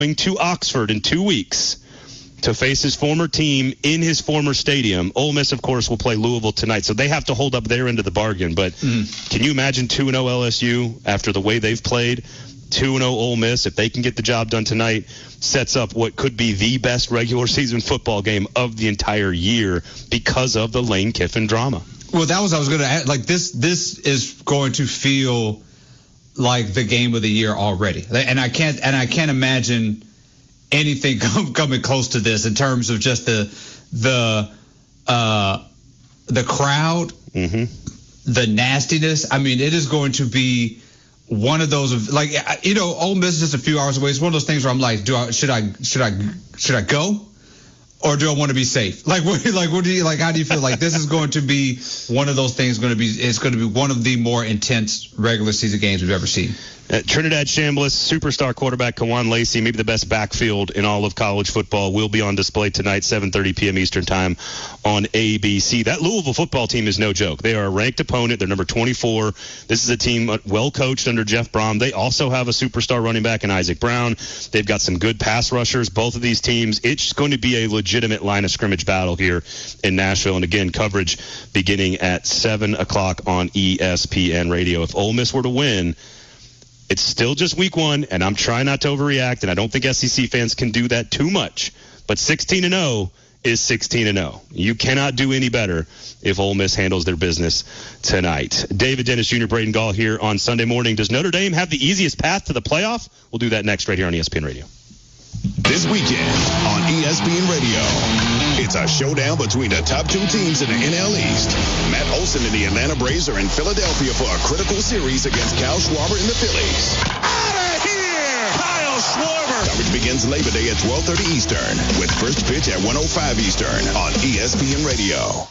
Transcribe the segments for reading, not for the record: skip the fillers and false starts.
to Oxford in 2 weeks to face his former team in his former stadium. Ole Miss, of course, will play Louisville tonight, so they have to hold up their end of the bargain. But can you imagine 2-0 LSU after the way they've played? 2-0 Ole Miss, if they can get the job done tonight, sets up what could be the best regular season football game of the entire year because of the Lane Kiffin drama. Well, that was I was going to add. Like this is going to feel like the game of the year already, and I can't imagine anything coming close to this in terms of just the crowd, the nastiness. I mean, it is going to be one of those, like, you know, Ole Miss is just a few hours away. It's one of those things where I'm like, should I go, or do I want to be safe? Like, what do you like? How do you feel? Like, this is going to be one of those things. It's going to be one of the more intense regular season games we've ever seen. Trinidad Chambliss, superstar quarterback Kawan Lacey, maybe the best backfield in all of college football, will be on display tonight, 7:30 p.m. Eastern time on ABC. That Louisville football team is no joke. They are a ranked opponent. They're number 24. This is a team well coached under Jeff Brom. They also have a superstar running back in Isaac Brown. They've got some good pass rushers. Both of these teams, it's going to be a legitimate line of scrimmage battle here in Nashville. And again, coverage beginning at 7 o'clock on ESPN Radio. If Ole Miss were to win, it's still just week one, and I'm trying not to overreact, and I don't think SEC fans can do that too much. But 16-0 is 16-0. You cannot do any better if Ole Miss handles their business tonight. David Dennis Jr., Braden Gall here on Sunday morning. Does Notre Dame have the easiest path to the playoff? We'll do that next right here on ESPN Radio. This weekend on ESPN Radio, it's a showdown between the top two teams in the NL East. Matt Olson and the Atlanta Braves are in Philadelphia for a critical series against Kyle Schwarber and the Phillies. Out of here! Kyle Schwarber! Coverage begins Labor Day at 12:30 Eastern with first pitch at 1:05 Eastern on ESPN Radio.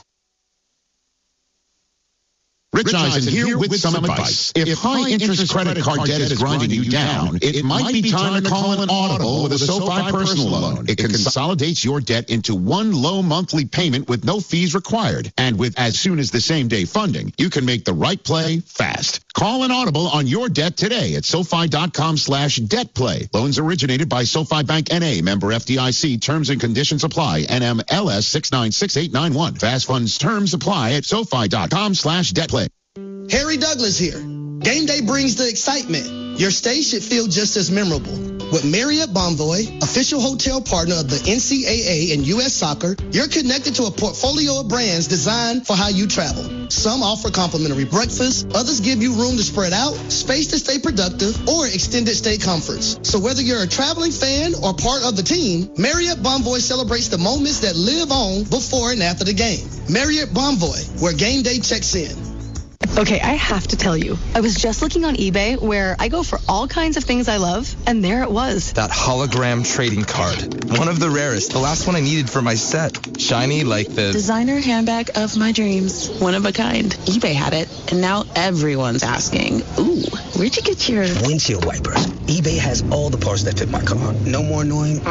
Rich Eisen here with some advice. If high-interest credit card debt is grinding you down, it might be time to call an Audible with a SoFi personal loan. It consolidates your debt into one low monthly payment with no fees required. And with as soon as the same-day funding, you can make the right play fast. Call an Audible on your debt today at SoFi.com/debtplay. Loans originated by SoFi Bank N.A., member FDIC. Terms and conditions apply. NMLS 696891. Fast funds terms apply at SoFi.com/debtplay. Harry Douglas here. Game day brings the excitement. Your stay should feel just as memorable. With Marriott Bonvoy, official hotel partner of the NCAA and U.S. Soccer, you're connected to a portfolio of brands designed for how you travel. Some offer complimentary breakfast, others give you room to spread out, space to stay productive, or extended stay comforts. So whether you're a traveling fan or part of the team, Marriott Bonvoy celebrates the moments that live on before and after the game. Marriott Bonvoy, where game day checks in. Okay, I have to tell you, I was just looking on eBay where I go for all kinds of things I love, and there it was. That hologram trading card. One of the rarest. The last one I needed for my set. Shiny like the designer handbag of my dreams. One of a kind. eBay had it, and now everyone's asking, ooh, where'd you get your windshield wipers? eBay has all the parts that fit my car. No more annoying.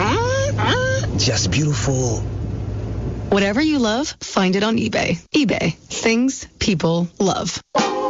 Just beautiful. Whatever you love, find it on eBay. eBay. Things people love.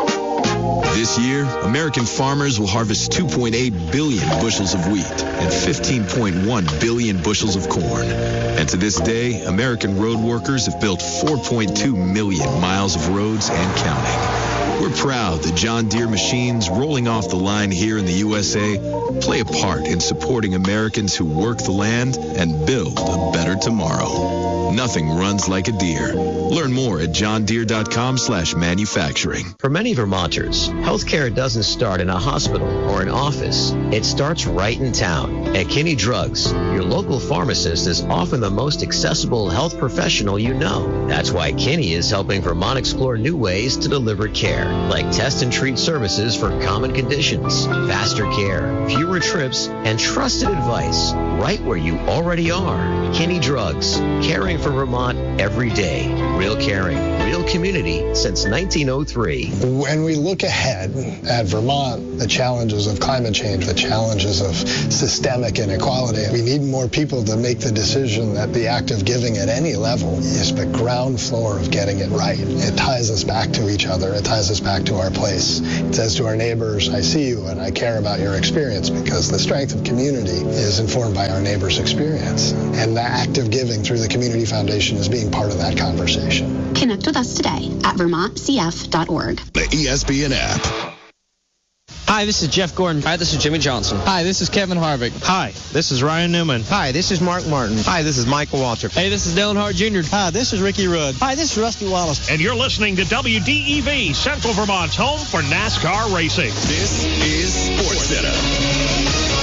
This year, American farmers will harvest 2.8 billion bushels of wheat and 15.1 billion bushels of corn. And to this day, American road workers have built 4.2 million miles of roads and counting. We're proud that John Deere machines rolling off the line here in the USA play a part in supporting Americans who work the land and build a better tomorrow. Nothing runs like a Deere. Learn more at johndeere.com/manufacturing. For many Vermonters, healthcare doesn't start in a hospital or an office. It starts right in town. At Kinney Drugs, your local pharmacist is often the most accessible health professional you know. That's why Kinney is helping Vermont explore new ways to deliver care, like test and treat services for common conditions, faster care, fewer trips, and trusted advice right where you already are. Kinney Drugs, caring for Vermont every day. Real caring, real community since 1903. When we look ahead at Vermont, the challenges of climate change, the challenges of systemic inequality. We need more people to make the decision that the act of giving at any level is the ground floor of getting it right. It ties us back to each other. It ties us back to our place. It says to our neighbors, I see you and I care about your experience, because the strength of community is informed by our neighbor's experience. And the act of giving through the Community Foundation is being part of that conversation. Connect with us today at vermontcf.org. The ESPN app. Hi, this is Jeff Gordon. Hi, this is Jimmy Johnson. Hi, this is Kevin Harvick. Hi, this is Ryan Newman. Hi, this is Mark Martin. Hi, this is Michael Waltrip. Hey, this is Dale Hart Jr. Hi, this is Ricky Rudd. Hi, this is Rusty Wallace. And you're listening to WDEV, Central Vermont's home for NASCAR racing. This is SportsCenter.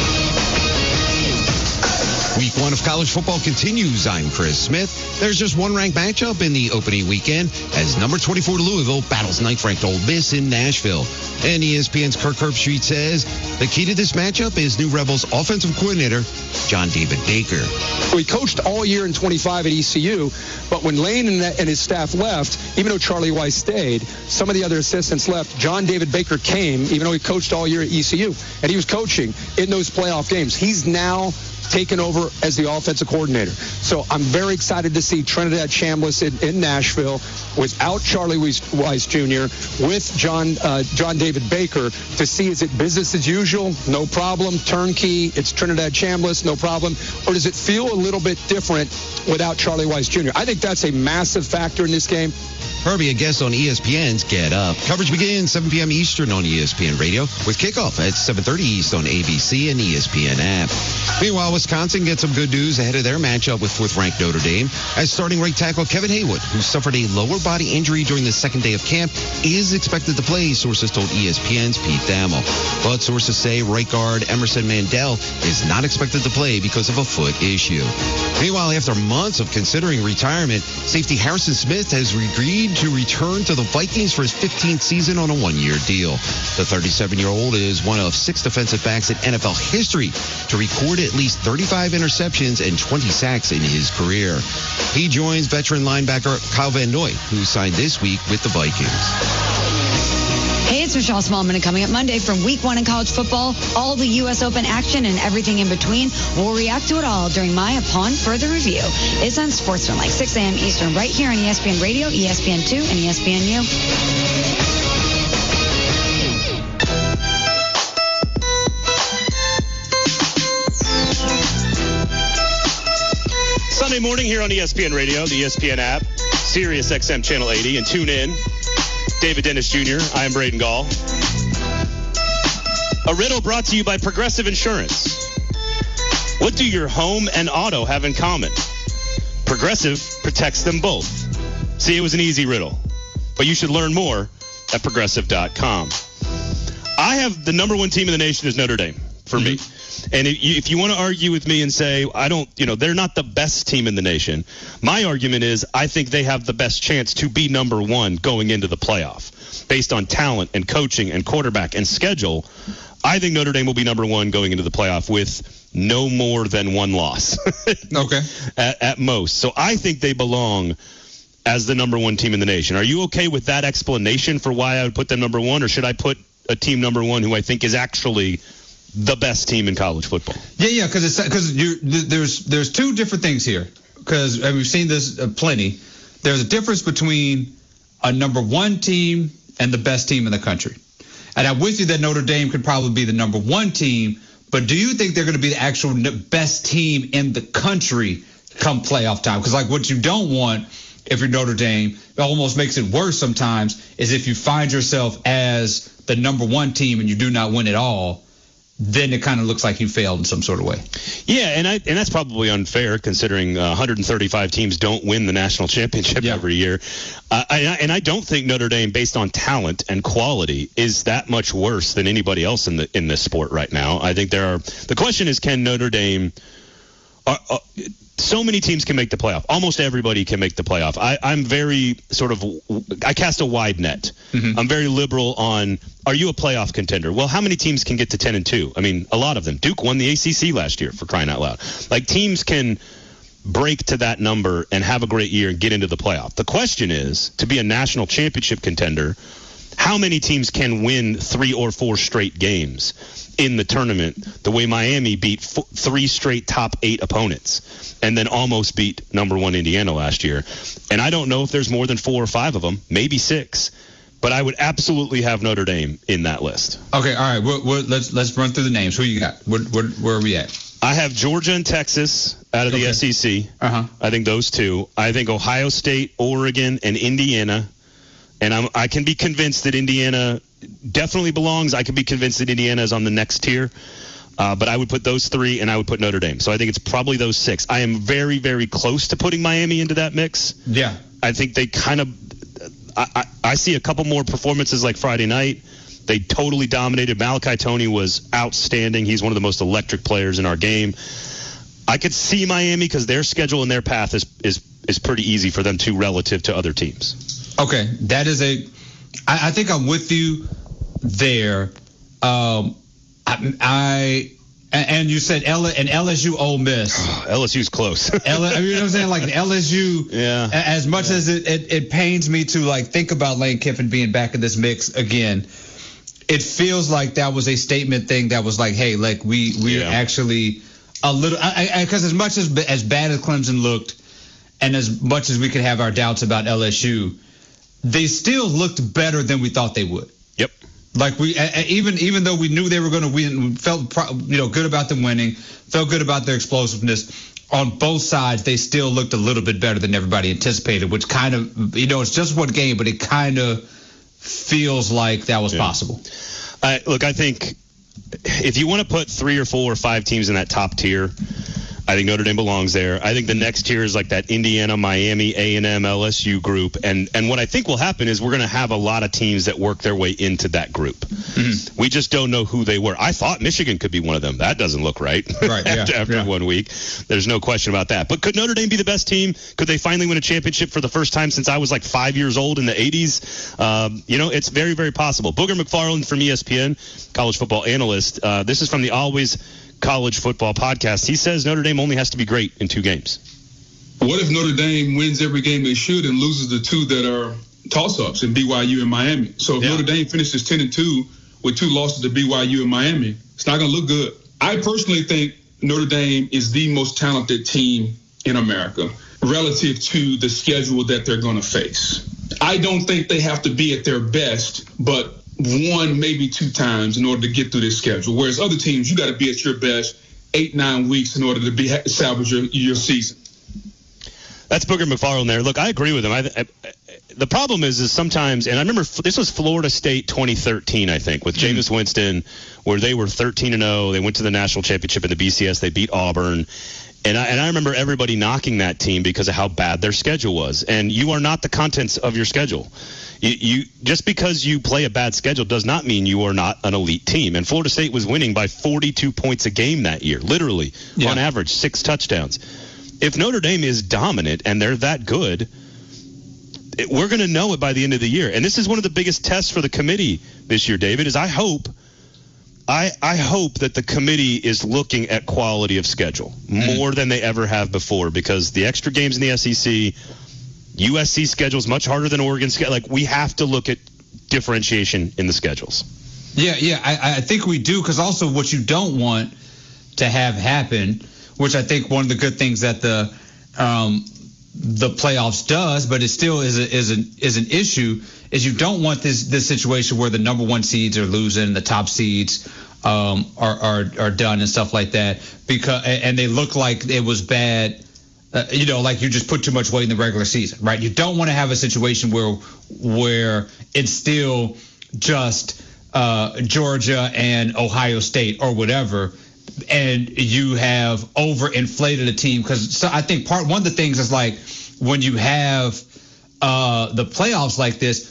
Week 1 of college football continues. I'm Chris Smith. There's just one ranked matchup in the opening weekend as number 24 Louisville battles ninth-ranked Ole Miss in Nashville. And ESPN's Kirk Herbstreit says the key to this matchup is new Rebels offensive coordinator John David Baker. He coached all year in 25 at ECU, but when Lane and his staff left, even though Charlie Weiss stayed, some of the other assistants left. John David Baker came, even though he coached all year at ECU, and he was coaching in those playoff games. He's now taken over as the offensive coordinator. So I'm very excited to see Trinidad Chambliss in Nashville without Charlie Weiss Jr., with John David Baker, to see, is it business as usual? No problem. Turnkey. It's Trinidad Chambliss. No problem. Or does it feel a little bit different without Charlie Weiss Jr.? I think that's a massive factor in this game. Herbie, a guest on ESPN's Get Up. Coverage begins 7 p.m. Eastern on ESPN Radio, with kickoff at 7:30 East on ABC and ESPN app. Meanwhile, Wisconsin gets some good news ahead of their matchup with fourth-ranked Notre Dame, as starting right tackle Kevin Haywood, who suffered a lower body injury during the second day of camp, is expected to play, sources told ESPN's Pete Thamel. But sources say right guard Emerson Mandel is not expected to play because of a foot issue. Meanwhile, after months of considering retirement, safety Harrison Smith has agreed to return to the Vikings for his 15th season on a one-year deal. The 37-year-old is one of 6 defensive backs in NFL history to record at least 35 interceptions and 20 sacks in his career. He joins veteran linebacker Kyle Van Noy, who signed this week with the Vikings. Hey, it's Michelle Smallman, and coming up Monday from Week 1 in college football, all the U.S. Open action and everything in between. We'll react to it all during my Upon Further Review. It's on Sportsman, like 6 a.m. Eastern, right here on ESPN Radio, ESPN2, and ESPNU. Sunday morning here on ESPN Radio, the ESPN app, Sirius XM Channel 80, and tune in. David Dennis Jr., I am Braden Gall. A riddle brought to you by Progressive Insurance. What do your home and auto have in common? Progressive protects them both. See, it was an easy riddle, but you should learn more at Progressive.com. I have the number 1 team in the nation is Notre Dame for me. And if you want to argue with me and say, they're not the best team in the nation, my argument is I think they have the best chance to be number 1 going into the playoff. Based on talent and coaching and quarterback and schedule, I think Notre Dame will be number 1 going into the playoff with no more than 1 loss. Okay. At most. So I think they belong as the number 1 team in the nation. Are you okay with that explanation for why I would put them number 1, or should I put a team number 1 who I think is actually the best team in college football? Yeah, because there's 2 different things here. Because we've seen this plenty. There's a difference between a number 1 team and the best team in the country. And I'm with you that Notre Dame could probably be the number 1 team, but do you think they're going to be the actual best team in the country come playoff time? Because what you don't want if you're Notre Dame, it almost makes it worse sometimes, is if you find yourself as the number 1 team and you do not win at all, then it kind of looks like you failed in some sort of way. Yeah, and that's probably unfair considering 135 teams don't win the national championship every year. And I don't think Notre Dame, based on talent and quality, is that much worse than anybody else in this sport right now. I think the question is, can Notre Dame so many teams can make the playoff. Almost everybody can make the playoff. I'm very I cast a wide net. Mm-hmm. I'm very liberal on, are you a playoff contender? Well, how many teams can get to 10-2? I mean, a lot of them. Duke won the ACC last year, for crying out loud. Teams can break to that number and have a great year and get into the playoff. The question is, to be a national championship contender, how many teams can win 3 or 4 straight games in the tournament the way Miami beat 3 straight top 8 opponents and then almost beat number 1 Indiana last year. And I don't know if there's more than 4 or 5 of them, maybe 6. But I would absolutely have Notre Dame in that list. Okay, all right. Let's run through the names. Who you got? Where are we at? I have Georgia and Texas out of the SEC. I think those 2. I think Ohio State, Oregon, and Indiana. And I can be convinced that Indiana definitely belongs. I can be convinced that Indiana is on the next tier. But I would put those 3, and I would put Notre Dame. So I think it's probably those 6. I am very, very close to putting Miami into that mix. Yeah. I think they kind of – I see a couple more performances like Friday night. They totally dominated. Malachi Toney was outstanding. He's one of the most electric players in our game. I could see Miami because their schedule and their path is pretty easy for them too relative to other teams. Okay, that is I think I'm with you there. And you said LSU Ole Miss. LSU's close. You know what I'm saying? Like LSU. Yeah. As much as it pains me to like think about Lane Kiffin being back in this mix again, it feels like that was a statement thing that was like, hey, like we actually a little because as much as bad as Clemson looked, and as much as we could have our doubts about LSU, they still looked better than we thought they would. Yep. Like we even though we knew they were going to win, felt good about them winning, felt good about their explosiveness. On both sides, they still looked a little bit better than everybody anticipated, which kind of it's just one game, but it kind of feels like that was possible. Look, I think if you want to put 3 or 4 or 5 teams in that top tier, I think Notre Dame belongs there. I think the next tier is like that Indiana, Miami, A&M, LSU group. And what I think will happen is we're going to have a lot of teams that work their way into that group. Mm-hmm. We just don't know who they were. I thought Michigan could be one of them. That doesn't look right, after 1 week. There's no question about that. But could Notre Dame be the best team? Could they finally win a championship for the first time since I was like 5 years old in the 80s? It's very, very possible. Booger McFarland from ESPN, college football analyst. This is from the Always College Football Podcast. He says Notre Dame only has to be great in 2 games. What if Notre Dame wins every game they should and loses the 2 that are toss-ups in BYU and Miami? So if Notre Dame finishes 10-2 with 2 losses to BYU and Miami, it's not going to look good. I personally think Notre Dame is the most talented team in America relative to the schedule that they're going to face. I don't think they have to be at their best, but 1, maybe 2 times in order to get through this schedule. Whereas other teams, you got to be at your best 8-9 weeks in order to salvage your season. That's Booger McFarland there. Look, I agree with him. The problem is sometimes, and I remember this was Florida State 2013, I think, with Jameis Winston, where they were 13-0. They went to the national championship in the BCS. They beat Auburn. And I remember everybody knocking that team because of how bad their schedule was. And you are not the contents of your schedule. You just because you play a bad schedule does not mean you are not an elite team. And Florida State was winning by 42 points a game that year, literally, on average, 6 touchdowns. If Notre Dame is dominant and they're that good, we're going to know it by the end of the year. And this is one of the biggest tests for the committee this year, David, is I hope that the committee is looking at quality of schedule more than they ever have before, because the extra games in the SEC, USC schedule is much harder than Oregon schedule. Like, we have to look at differentiation in the schedules. Yeah, I think we do, because also what you don't want to have happen, which I think one of the good things that the playoffs does, but it still is an issue, is you don't want this situation where the number 1 seeds are losing, the top seeds are done and stuff like that, and they look like it was bad. Like you just put too much weight in the regular season, right? You don't want to have a situation where it's still just Georgia and Ohio State or whatever, and you have overinflated a team. Because I think one of the things is, like, when you have the playoffs like this,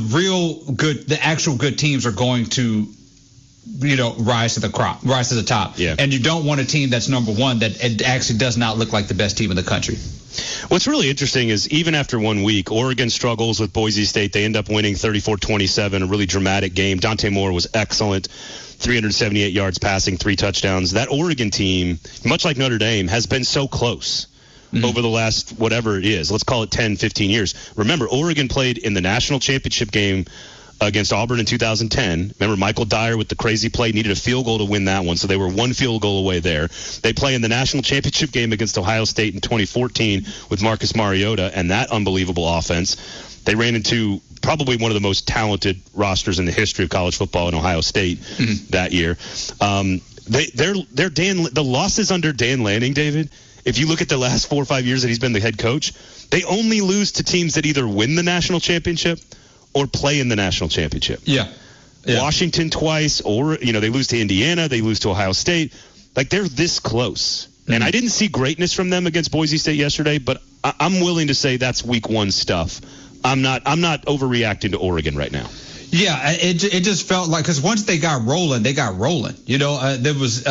the actual good teams are going to rise to the top. Yeah. And you don't want a team that's number 1 that it actually does not look like the best team in the country. What's really interesting is even after 1 week, Oregon struggles with Boise State. They end up winning 34-27, a really dramatic game. Dante Moore was excellent, 378 yards passing, 3 touchdowns. That Oregon team, much like Notre Dame, has been so close over the last, whatever it is, let's call it 10, 15 years. Remember, Oregon played in the national championship game against Auburn in 2010. Remember, Michael Dyer with the crazy play needed a field goal to win that one, so they were one field goal away there. They play in the national championship game against Ohio State in 2014 with Marcus Mariota and that unbelievable offense. They ran into probably one of the most talented rosters in the history of college football in Ohio State that year. The losses under Dan Lanning, David, if you look at the last 4 or 5 years that he's been the head coach, they only lose to teams that either win the national championship or play in the national championship. Yeah. Washington twice, or, they lose to Indiana, they lose to Ohio State. Like, they're this close. And I didn't see greatness from them against Boise State yesterday, but I'm willing to say that's week one stuff. I'm not overreacting to Oregon right now. Yeah, it just felt like, because once they got rolling, there was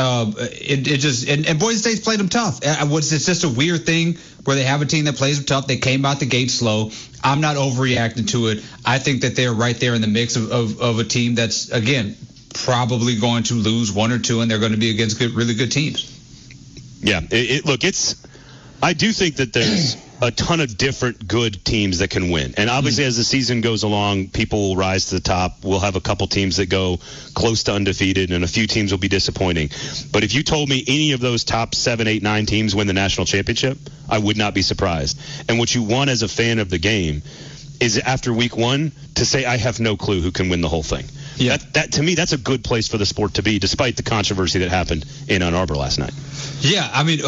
and Boise State's played them tough. It's just a weird thing where they have a team that plays them tough. They came out the gate slow. I'm not overreacting to it. I think that they're right there in the mix of a team that's, again, probably going to lose one or two, and they're going to be against really good teams. Yeah, I do think that there's a ton of different good teams that can win. And obviously, as the season goes along, people will rise to the top. We'll have a couple teams that go close to undefeated, and a few teams will be disappointing. But if you told me any of those top 7, 8, 9 teams win the national championship, I would not be surprised. And what you want as a fan of the game is, after week one, to say, I have no clue who can win the whole thing. Yeah. That to me, that's a good place for the sport to be, despite the controversy that happened in Ann Arbor last night. Yeah, I mean,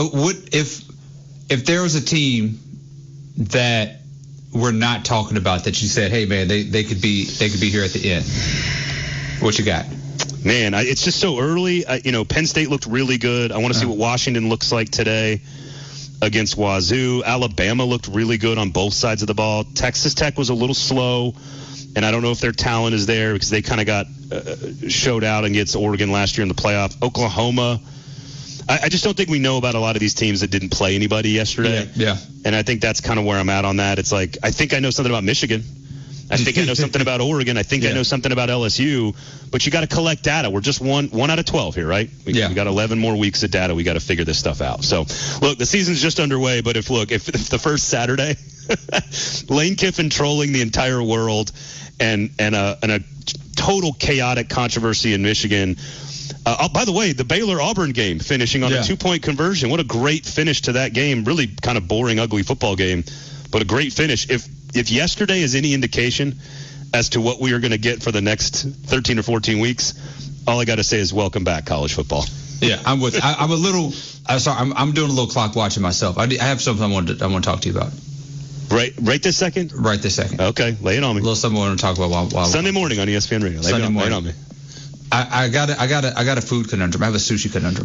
if there was a team that we're not talking about that you said, hey man, they could be here at the end, what you got? Man, it's just so early. Penn State looked really good. I want to see what Washington looks like today against Wazoo. Alabama looked really good on both sides of the ball. Texas Tech was a little slow, and I don't know if their talent is there because they kind of got showed out against Oregon last year in the playoff. Oklahoma, I just don't think we know about a lot of these teams that didn't play anybody yesterday. Yeah. And I think that's kind of where I'm at on that. It's like, I think I know something about Michigan. I think I know something about Oregon. I think I know something about LSU. But you got to collect data. We're just one out of 12 here, right? We got 11 more weeks of data. We got to figure this stuff out. So, look, the season's just underway. But if the first Saturday, Lane Kiffin trolling the entire world and a total chaotic controversy in Michigan. By the way, the Baylor-Auburn game finishing on a 2-point conversion. What a great finish to that game. Really kind of boring, ugly football game, but a great finish. If yesterday is any indication as to what we are going to get for the next 13 or 14 weeks, all I got to say is welcome back, college football. Yeah, I'm with. I'm a little. Sorry, I'm doing a little clock watching myself. I have something I want to talk to you about. Right this second? Right this second. Okay, lay it on me. A little something I want to talk about while Sunday morning on ESPN Radio. Lay it on me. I got a food conundrum. I have a sushi conundrum.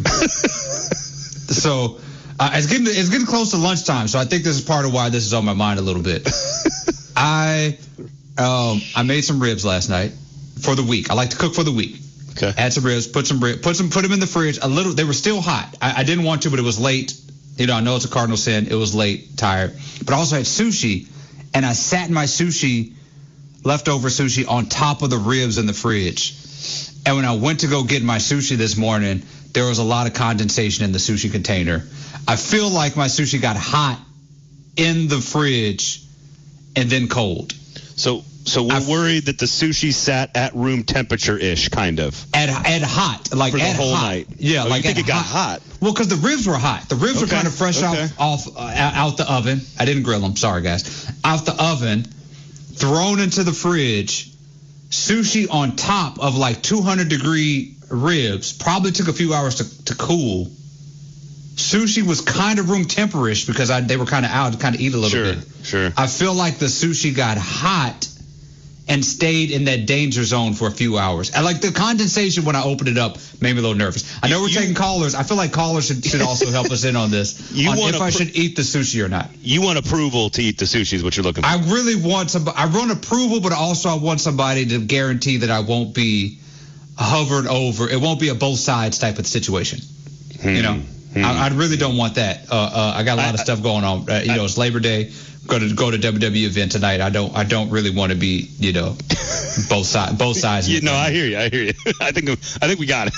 So it's getting close to lunchtime. So I think this is part of why this is on my mind a little bit. I made some ribs last night for the week. I like to cook for the week. Okay. Had some ribs, put them in the fridge. They were still hot. I didn't want to, but it was late. I know it's a cardinal sin. It was late, tired. But I also had sushi, and I sat my leftover sushi on top of the ribs in the fridge. And when I went to go get my sushi this morning, there was a lot of condensation in the sushi container. I feel like my sushi got hot in the fridge and then cold. So we're worried that the sushi sat at room temperature-ish, kind of. At hot, like for the at whole hot. night. Yeah, like you think it got hot. Well, because the ribs were hot. The ribs were kind of fresh out the oven. I didn't grill them. Sorry, guys. Out the oven, thrown into the fridge. Sushi on top of like 200-degree ribs. Probably took a few hours to cool. Sushi was kind of room temperish because they were kind of out to kind of eat a little bit. Sure. I feel like the sushi got hot and stayed in that danger zone for a few hours. And like the condensation when I opened it up made me a little nervous. I know we're taking callers. I feel like callers should also help us in on this. If I should eat the sushi or not. You want approval to eat the sushi is what you're looking for. I really want I want approval, but also I want somebody to guarantee that I won't be hovered over. It won't be a both sides type of situation. I really don't want that. I got a lot of stuff going on. It's Labor Day. Go to WWE event tonight. I don't really want to be, both sides. I hear you. I think we got it.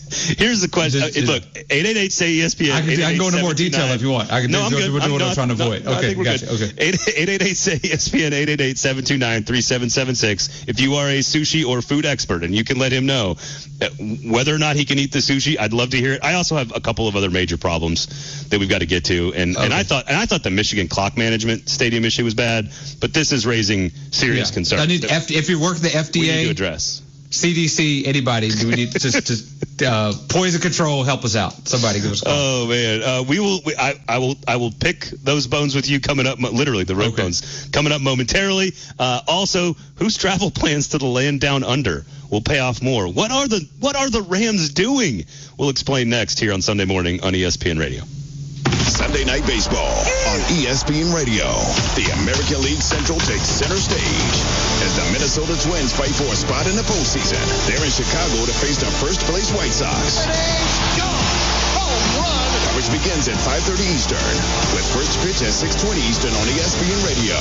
Here's the question. Look, 888-SAY-ESPN. I can go into more detail if you want. I can do what I'm trying to avoid. Okay, gotcha. Okay. 888-SAY-ESPN, 888-729-3776. If you are a sushi or food expert and you can let him know whether or not he can eat the sushi, I'd love to hear it. I also have a couple of other major problems that we've got to get to, and I thought the Michigan clock management stadium issue was bad, but this is raising serious concern. If you work the FDA, we need to address. CDC, anybody, do we need to poison control? Help us out. Somebody give us a call. Oh man, I will pick those bones with you coming up. Literally, the road bones coming up momentarily. Also, whose travel plans to the land down under will pay off more? What are the Rams doing? We'll explain next here on Sunday morning on ESPN Radio. Sunday Night Baseball on ESPN Radio. The American League Central takes center stage as the Minnesota Twins fight for a spot in the postseason. They're in Chicago to face the first-place White Sox. Coverage begins at 5:30 Eastern with first pitch at 6:20 Eastern on ESPN Radio.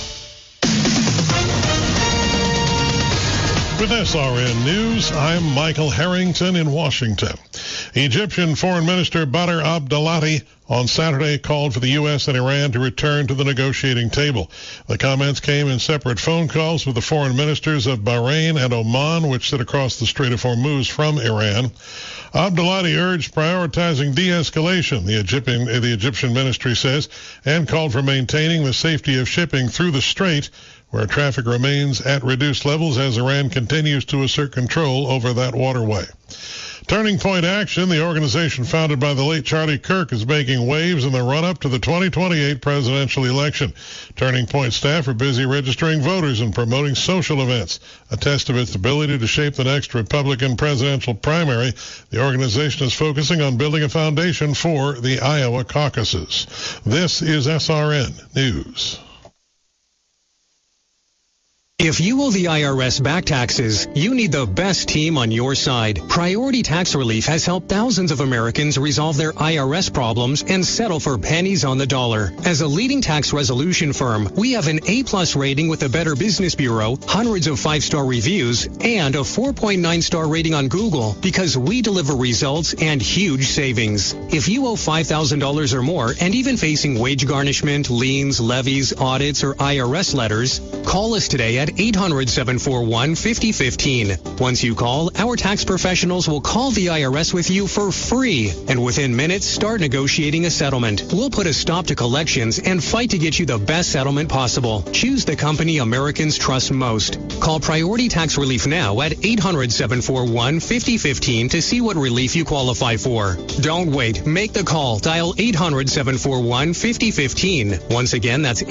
With SRN News, I'm Michael Harrington in Washington. Egyptian Foreign Minister Badr Abdelatty on Saturday called for the U.S. and Iran to return to the negotiating table. The comments came in separate phone calls with the foreign ministers of Bahrain and Oman, which sit across the Strait of Hormuz from Iran. Abdelatty urged prioritizing de-escalation, the Egyptian ministry says, and called for maintaining the safety of shipping through the strait, where traffic remains at reduced levels as Iran continues to assert control over that waterway. Turning Point Action, the organization founded by the late Charlie Kirk, is making waves in the run-up to the 2028 presidential election. Turning Point staff are busy registering voters and promoting social events. A test of its ability to shape the next Republican presidential primary, the organization is focusing on building a foundation for the Iowa caucuses. This is SRN News. If you owe the IRS back taxes, you need the best team on your side. Priority Tax Relief has helped thousands of Americans resolve their IRS problems and settle for pennies on the dollar. As a leading tax resolution firm, we have an A+ rating with the Better Business Bureau, hundreds of 5-star reviews, and a 4.9-star rating on Google because we deliver results and huge savings. If you owe $5,000 or more and even facing wage garnishment, liens, levies, audits, or IRS letters, call us today at 800-741-5015. Once you call, our tax professionals will call the IRS with you for free, and within minutes, start negotiating a settlement. We'll put a stop to collections and fight to get you the best settlement possible. Choose the company Americans trust most. Call Priority Tax Relief now at 800-741-5015 to see what relief you qualify for. Don't wait. Make the call. Dial 800-741-5015. Once again, that's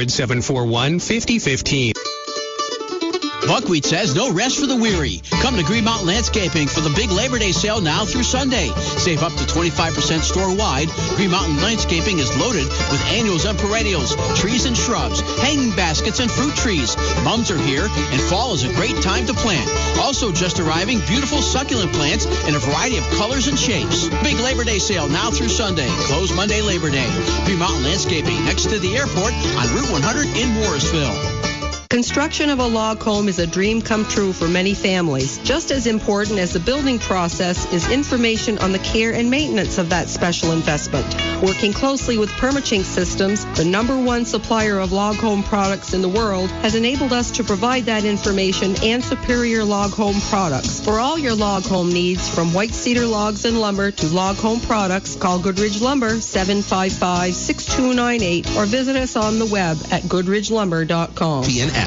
800-741-5015. Buckwheat says no rest for the weary. Come to Green Mountain Landscaping for the big Labor Day sale now through Sunday. Save up to 25% store-wide. Green Mountain Landscaping is loaded with annuals and perennials, trees and shrubs, hanging baskets and fruit trees. Mums are here, and fall is a great time to plant. Also just arriving, beautiful succulent plants in a variety of colors and shapes. Big Labor Day sale now through Sunday. Closed Monday, Labor Day. Green Mountain Landscaping next to the airport on Route 100 in Morrisville. Construction of a log home is a dream come true for many families. Just as important as the building process is information on the care and maintenance of that special investment. Working closely with Permachink Systems, the #1 supplier of log home products in the world, has enabled us to provide that information and superior log home products. For all your log home needs, from white cedar logs and lumber to log home products, call Goodridge Lumber 755-6298 or visit us on the web at goodridgelumber.com.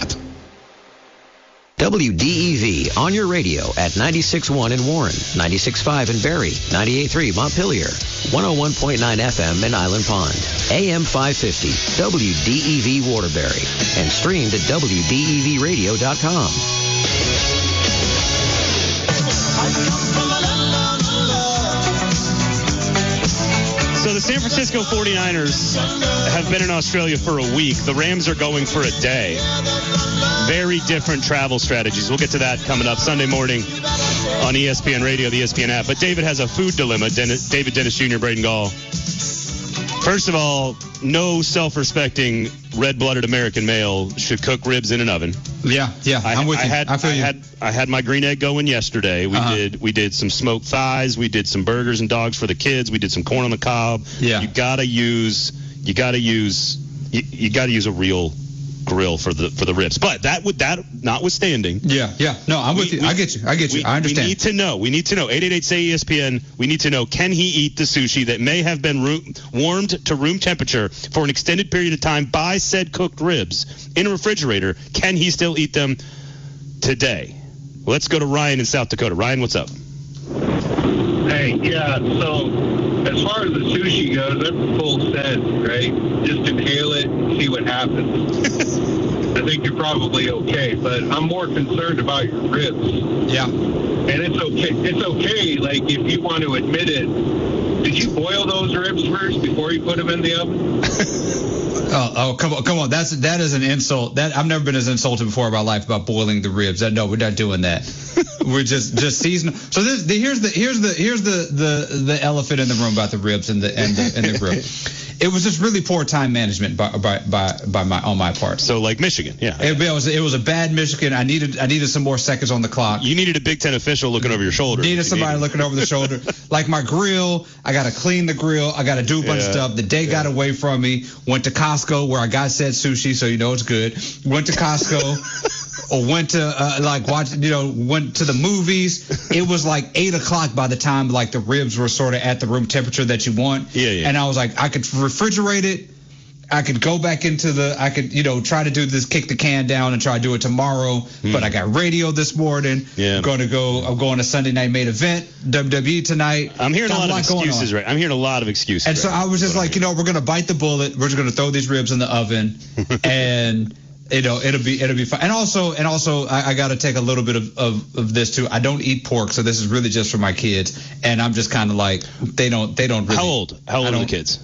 WDEV on your radio at 96.1 in Warren, 96.5 in Barrie, 98.3 Montpelier, 101.9 FM in Island Pond, AM 550, WDEV Waterbury, and streamed at WDEVradio.com. So the San Francisco 49ers have been in Australia for a week. The Rams are going for a day. Very different travel strategies. We'll get to that coming up Sunday morning on ESPN Radio, the ESPN app. But David has a food dilemma. David Dennis Jr., Braden Gall. First of all, no self-respecting red-blooded American male should cook ribs in an oven. Yeah, I'm with you. I had my green egg going yesterday. We did some smoked thighs. We did some burgers and dogs for the kids. We did some corn on the cob. Yeah. You gotta use a real grill for the ribs. But that notwithstanding. Yeah. No, I'm with you. I get you. I understand. We need to know. 888-SAY-ESPN. We need to know, can he eat the sushi that may have been warmed to room temperature for an extended period of time by said cooked ribs in a refrigerator? Can he still eat them today? Let's go to Ryan in South Dakota. Ryan, what's up? Hey, yeah, so as far as the sushi goes, I'm full send, right? Just inhale it and see what happens. I think you're probably okay, but I'm more concerned about your ribs. Yeah. And it's okay, like, if you want to admit it. Did you boil those ribs first before you put them in the oven? Oh, come on. That is an insult. That I've never been as insulted before in my life about boiling the ribs. No, we're not doing that. We're just seasoning. So here's the elephant in the room about the ribs and the grill. It was just really poor time management on my part. So like Michigan, yeah. It was a bad Michigan. I needed some more seconds on the clock. You needed a Big Ten official looking over your shoulder. Needed somebody looking over the shoulder. Like my grill, I got to clean the grill. I got to do a bunch of stuff. The day got away from me. Went to Costco where I got said sushi, so you know it's good. Went to Costco. Or went to went to the movies. It was like 8 o'clock by the time like the ribs were sort of at the room temperature that you want. Yeah. And I was like, I could refrigerate it. I could go back into I could try to do this, kick the can down and try to do it tomorrow. But I got radio this morning. Yeah. I'm going to Sunday Night Main Event, WWE tonight. I'm hearing a lot of excuses, right? I'm hearing a lot of excuses. And so I was just like, we're going to bite the bullet. We're just going to throw these ribs in the oven and it'll be fine. And also I got to take a little bit of this too. I don't eat pork, so this is really just for my kids. And I'm just kind of like, they don't really. How old are the kids?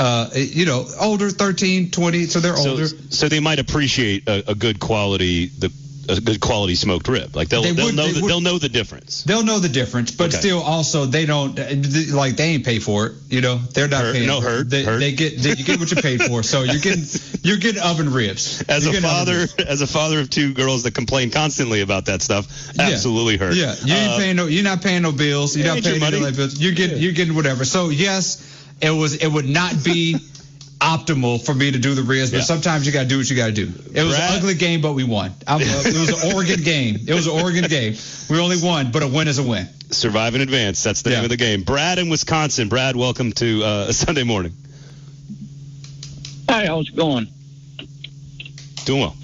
Older, 13, 20, so they're older. So they might appreciate a good quality smoked rib. Like they'll know the difference. They'll know the difference, but still also they don't they ain't pay for it. They're not paying. No hurt. You get what you paid for. So you're getting oven ribs. As a father of two girls that complain constantly about that stuff, absolutely hurt. Yeah, you're not paying no bills. You're not paying no bills. You're getting whatever. So yes. It would not be optimal for me to do the ribs, but sometimes you got to do what you got to do. It was an ugly game, but we won. It was an Oregon game. We only won, but a win is a win. Survive in advance. That's the name of the game. Brad in Wisconsin. Brad, welcome to Sunday morning. Hi, how's it going? Doing well.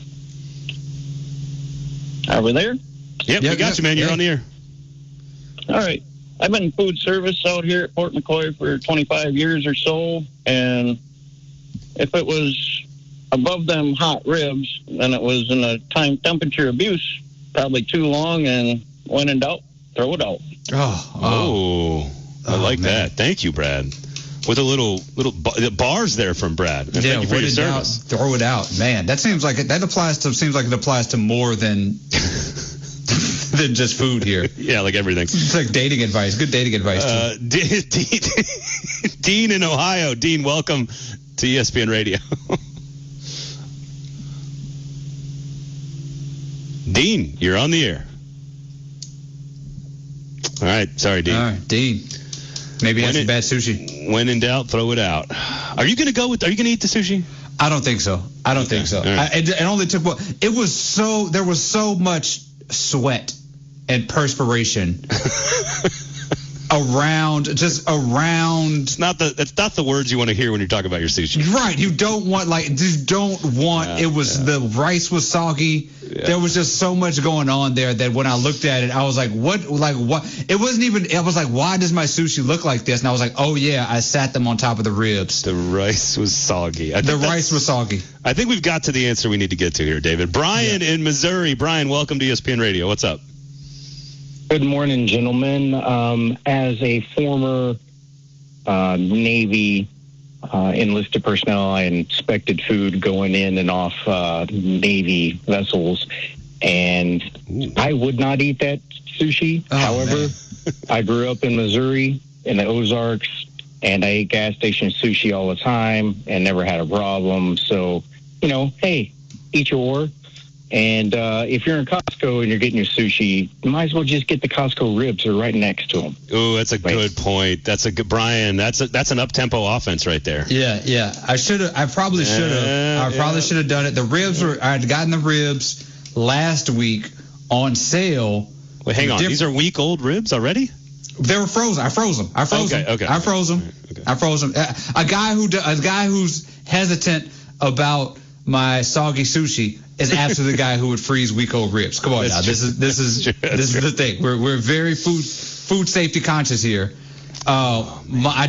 Are we there? Yep, we got you, man. You're on the air. All right. I've been in food service out here at Port McCoy for 25 years or so, and if it was above them hot ribs, then it was in a temperature abuse, probably too long, and when in doubt, throw it out. I like that. Thank you, Brad. With a little bars there from Brad. And thank you for your service. Throw it out, man. That seems like it applies to more than just food here. Yeah, like everything. It's like dating advice. Good dating advice, too. Dean in Ohio. Dean, welcome to ESPN Radio. Dean, you're on the air. All right. Sorry, Dean. All right, Dean. Maybe have some bad sushi. When in doubt, throw it out. Are you going to eat the sushi? I don't think so. Right. It only took there was so much sweat and perspiration around. That's not the words you want to hear when you're talking about your sushi. Right. You don't want the rice was soggy. Yeah. There was just so much going on there that when I looked at it, I was like, what? It wasn't even, I was like, why does my sushi look like this? And I was like, oh yeah, I sat them on top of the ribs. The rice was soggy. Rice was soggy. I think we've got to the answer we need to get to here, David. Brian in Missouri. Brian, welcome to ESPN Radio. What's up? Good morning, gentlemen. As a former Navy enlisted personnel, I inspected food going in and off Navy vessels, and I would not eat that sushi. However, I grew up in Missouri, in the Ozarks, and I ate gas station sushi all the time and never had a problem. So, hey, eat your war. And if you're in Costco and you're getting your sushi, you might as well just get the Costco ribs. They're right next to them. Oh, that's a good point. That's a good, Brian. That's an up-tempo offense right there. Yeah. I probably should have done it. The ribs I'd gotten the ribs last week on sale. Wait, hang on. These are week-old ribs already? They were frozen. I froze them. I froze them. A guy who's hesitant about my soggy sushi is absolutely the guy who would freeze week-old ribs. Come on now. This is the thing. We're very food safety conscious here. I'm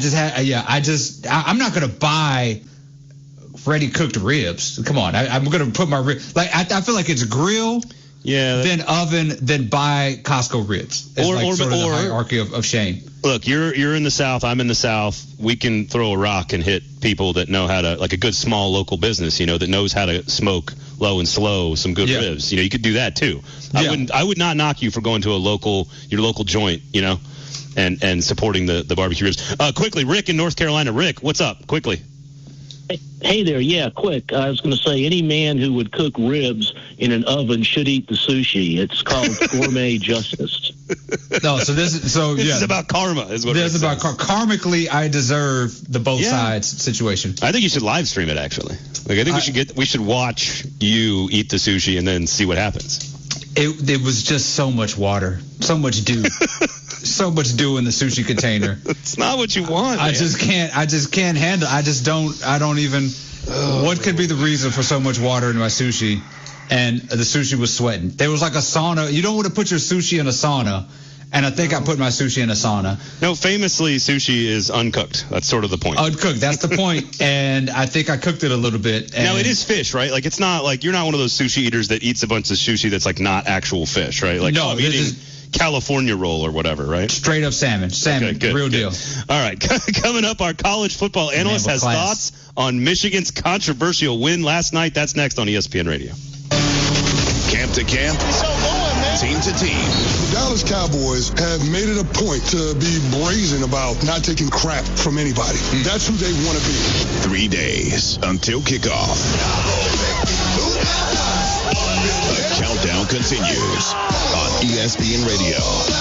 not gonna buy ready cooked ribs. Come on. I'm gonna put my ribs I feel like it's grill. Yeah. Then oven, then buy Costco ribs. It's sort of the hierarchy of shame. Look, you're in the South. I'm in the South. We can throw a rock and hit people that know how to, like a good small local business, that knows how to smoke low and slow some good ribs. You could do that too. I would not knock you for going to your local joint, and supporting the barbecue ribs. Quickly, Rick in North Carolina. Rick, what's up? Quickly. Hey there, quick. I was going to say any man who would cook ribs in an oven should eat the sushi. It's called gourmet justice. No, this is about karma, is what this is about. Karmically, I deserve the both sides situation. I think you should live stream it actually. I think we should watch you eat the sushi and then see what happens. It was just so much water, so much dew. So much dew in the sushi container. It's not what you want. I just can't handle. I don't even. What could be the reason for so much water in my sushi? And the sushi was sweating. There was like a sauna. You don't want to put your sushi in a sauna. And I think I put my sushi in a sauna. No, famously, sushi is uncooked. That's sort of the point. Uncooked. That's the point. And I think I cooked it a little bit. Now, it is fish, right? Like, it's not like you're not one of those sushi eaters that eats a bunch of sushi that's like not actual fish, right? Like, no, I'm eating California roll or whatever, right? Straight up salmon. Okay, good, real deal. All right, coming up, our college football analyst has thoughts on Michigan's controversial win last night. That's next on ESPN Radio. Camp to camp, team to team. The Dallas Cowboys have made it a point to be brazen about not taking crap from anybody. That's who they want to be. 3 days until kickoff. The countdown continues on ESPN Radio.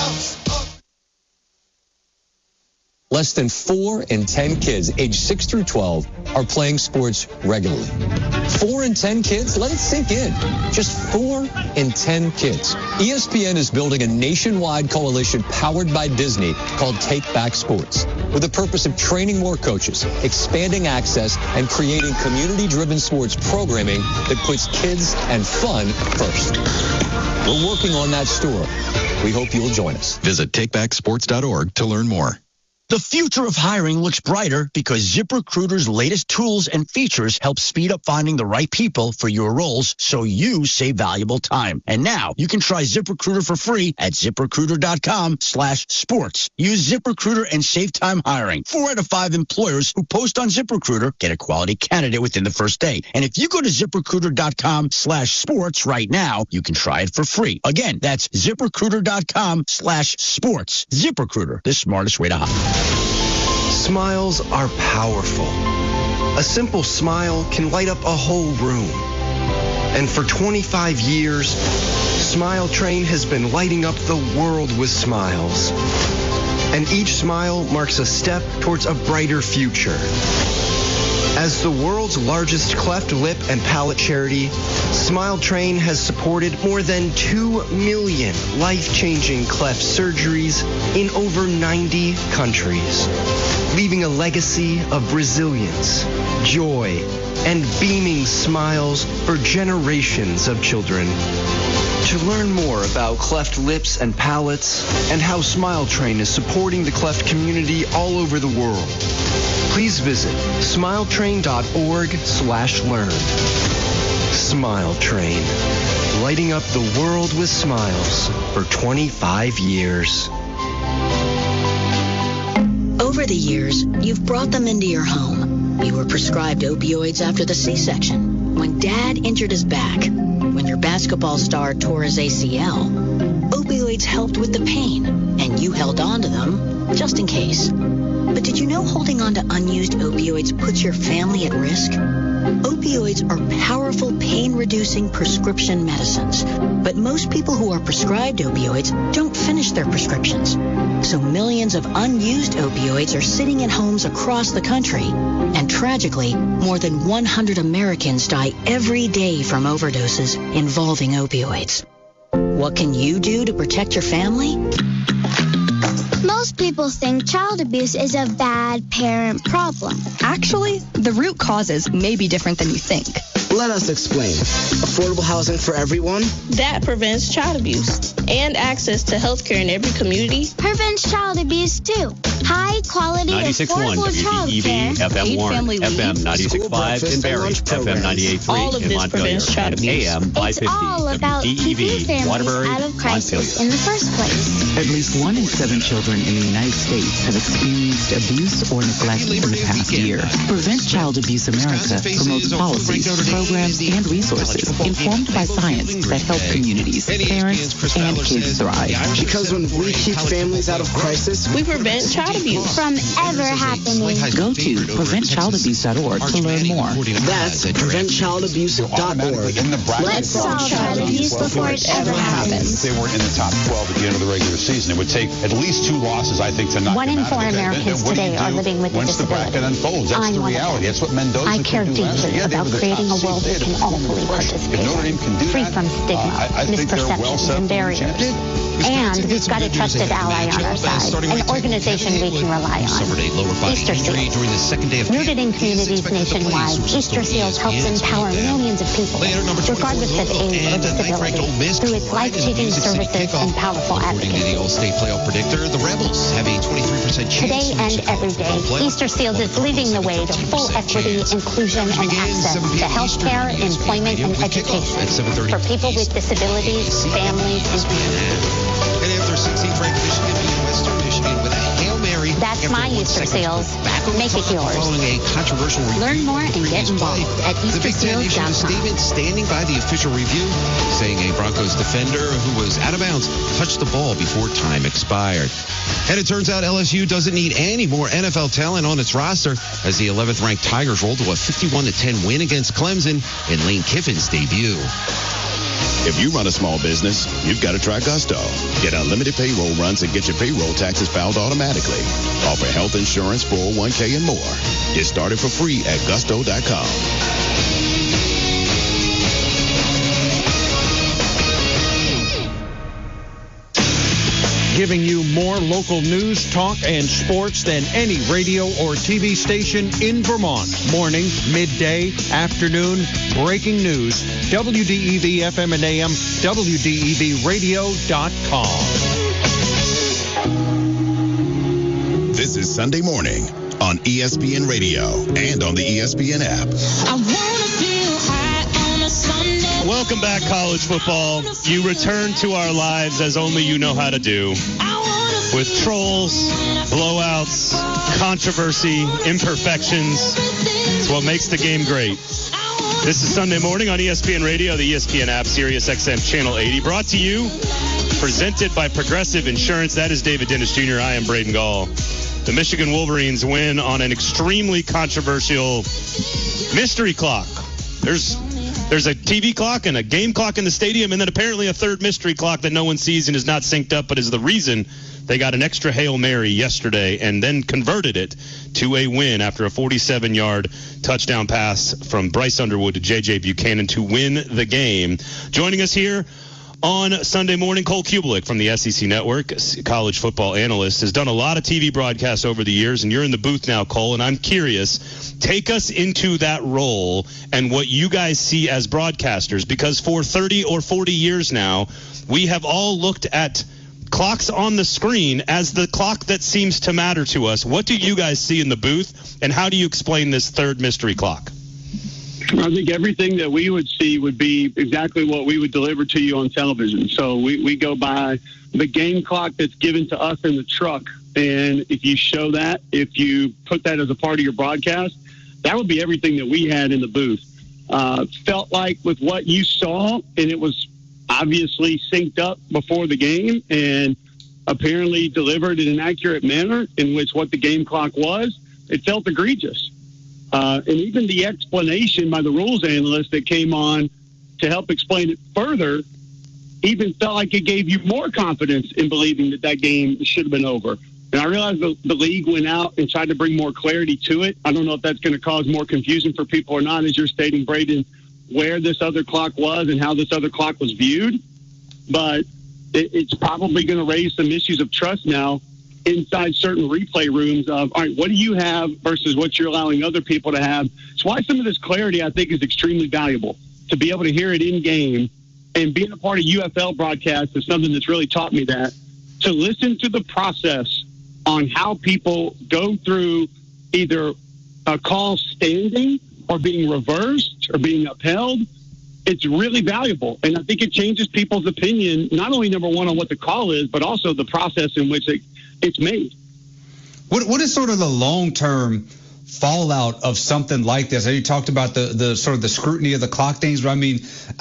Less than 4 in 10 kids aged 6 through 12 are playing sports regularly. 4 in 10 kids? Let it sink in. Just 4 in 10 kids. ESPN is building a nationwide coalition powered by Disney called Take Back Sports, with the purpose of training more coaches, expanding access, and creating community-driven sports programming that puts kids and fun first. We're working on that story. We hope you'll join us. Visit takebacksports.org to learn more. The future of hiring looks brighter because ZipRecruiter's latest tools and features help speed up finding the right people for your roles so you save valuable time. And now you can try ZipRecruiter for free at ZipRecruiter.com/sports. Use ZipRecruiter and save time hiring. 4 out of 5 employers who post on ZipRecruiter get a quality candidate within the first day. And if you go to ZipRecruiter.com/sports right now, you can try it for free. Again, that's ZipRecruiter.com/sports. ZipRecruiter, the smartest way to hire. Smiles are powerful. A simple smile can light up a whole room. And for 25 years, Smile Train has been lighting up the world with smiles. And each smile marks a step towards a brighter future. As the world's largest cleft lip and palate charity, Smile Train has supported more than 2 million life-changing cleft surgeries in over 90 countries, leaving a legacy of resilience, joy, and beaming smiles for generations of children. To learn more about cleft lips and palates and how Smile Train is supporting the cleft community all over the world, please visit smiletrain.org/learn. Smile Train, lighting up the world with smiles for 25 years. Over the years, you've brought them into your home. You were prescribed opioids after the C-section, when Dad injured his back, when your basketball star tore his ACL. Opioids helped with the pain, and you held on to them just in case. But did you know holding on to unused opioids puts your family at risk? Opioids are powerful pain-reducing prescription medicines, but most people who are prescribed opioids don't finish their prescriptions. So millions of unused opioids are sitting in homes across the country. And tragically, more than 100 Americans die every day from overdoses involving opioids. What can you do to protect your family? Most people think child abuse is a bad parent problem. Actually, the root causes may be different than you think. Let us explain. Affordable housing for everyone? That prevents child abuse. And access to health care in every community prevents child abuse, too. High quality, 96.1 affordable child care. WDEV, FM Warren, FM 96.5 in Barrie, FM 98.3 in Montpelier, and AM 550 It's all about keeping WDEV, families Waterbury, out of crisis Montpelier. in the first place. At least 1 in 7 children in the United States have experienced abuse or neglect in the past year. Prevent Child Abuse America promotes policies, programs, and resources informed by science that help communities, parents, and kids thrive. Because when we keep families out of crisis, we prevent child abuse from ever happening. Go to preventchildabuse.org to learn more. That's preventchildabuse.org. Let's solve child abuse before it ever happens. They weren't in the top 12 at the end of the regular season. It would take at least 2 losses, I think, to knock 1 them in out. 4 Americans today are living with a Once the disability. bracket unfolds, that's the I'm reality. That's what Mendoza I can care do last deeply year. They about were the creating a top world seed. we can all fully participate If Notre Dame can do free that, from stigma, I think they're well misperceptions, set and for a barriers. chance. And we've got a trusted ally on our side, an organization we can rely on. Easter Seals. Rooted in communities nationwide, Easter Seals helps empower millions of people, regardless of age or disability, through its life-changing services and powerful advocacy. State playoff predictor, the Rebels have a 23% chance. Today and every day, Easter Seals is leading the way to full equity, inclusion, and access to health care, employment, and education for people with disabilities, families, and communities. And after 16th ranked Michigan beat Western Michigan with a Hail Mary. That's my Easter Seals. Make it yours. Following a controversial review. Learn more and get involved at The Big Ten issued a EasterSeals.com. statement standing by the official review, saying a Broncos defender who was out of bounds touched the ball before time expired. And it turns out LSU doesn't need any more NFL talent on its roster as the 11th ranked Tigers rolled to a 51-10 win against Clemson in Lane Kiffin's debut. If you run a small business, you've got to try Gusto. Get unlimited payroll runs and get your payroll taxes filed automatically. Offer health insurance, 401k, and more. Get started for free at gusto.com. Giving you more local news, talk, and sports than any radio or TV station in Vermont. Morning, midday, afternoon, breaking news. WDEV FM and AM, WDEVradio.com. This is Sunday Morning on ESPN Radio and on the ESPN app. I wanna feel high on a Sunday. Welcome back, college football. You return to our lives as only you know how to do. With trolls, blowouts, controversy, imperfections. It's what makes the game great. This is Sunday Morning on ESPN Radio, the ESPN app, Sirius XM Channel 80. Brought to you, presented by Progressive Insurance. That is David Dennis Jr. I am Braden Gall. The Michigan Wolverines win on an extremely controversial mystery clock. There's a TV clock and a game clock in the stadium, and then apparently a third mystery clock that no one sees and is not synced up, but is the reason they got an extra Hail Mary yesterday and then converted it to a win after a 47-yard touchdown pass from Bryce Underwood to J.J. Buchanan to win the game. Joining us here on Sunday Morning, Cole Kubelik from the SEC Network, college football analyst, has done a lot of TV broadcasts over the years, and you're in the booth now, Cole, and I'm curious, take us into that role and what you guys see as broadcasters, because for 30 or 40 years now, we have all looked at clocks on the screen as the clock that seems to matter to us. What do you guys see in the booth, and how do you explain this third mystery clock? I think everything that we would see would be exactly what we would deliver to you on television. So we go by the game clock that's given to us in the truck. And if you show that, if you put that as a part of your broadcast, that would be everything that we had in the booth. Felt like with what you saw, and it was obviously synced up before the game, and apparently delivered in an accurate manner in which what the game clock was, it felt egregious. And even the explanation by the rules analyst that came on to help explain it further even felt like it gave you more confidence in believing that that game should have been over. And I realize the league went out and tried to bring more clarity to it. I don't know if that's going to cause more confusion for people or not, as you're stating, Braden, where this other clock was and how this other clock was viewed. But it's probably going to raise some issues of trust now inside certain replay rooms of, all right, what do you have versus what you're allowing other people to have? It's why some of this clarity, I think, is extremely valuable, to be able to hear it in game. And being a part of UFL broadcast is something that's really taught me that, to listen to the process on how people go through either a call standing or being reversed or being upheld. It's really valuable. And I think it changes people's opinion, not only, number one, on what the call is, but also the process in which it's made. What is sort of the long-term fallout of something like this? You talked about the sort of the scrutiny of the clock things, but I mean,